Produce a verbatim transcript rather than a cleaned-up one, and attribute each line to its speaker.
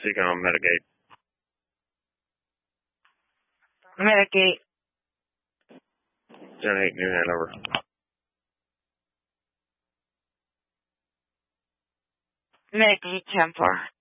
Speaker 1: Speaking on Medigate.
Speaker 2: Medigate.
Speaker 1: ten eight, New Hanover.
Speaker 2: Medigate ten four.